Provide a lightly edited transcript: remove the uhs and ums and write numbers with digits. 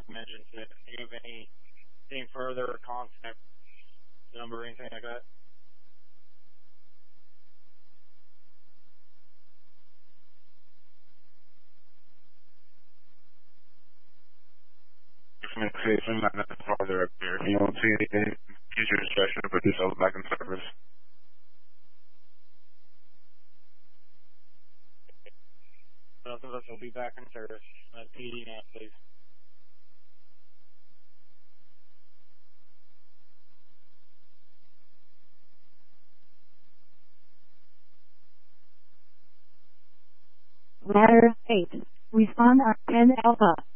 mentioned to you have anything further, contact number, anything like that? Communication, not nothing farther up here. If you don't see anything, use your discretion to put yourself back in service. Both of us will be back in service. PD now, please. Ladder 8. Respond on 10 Alpha.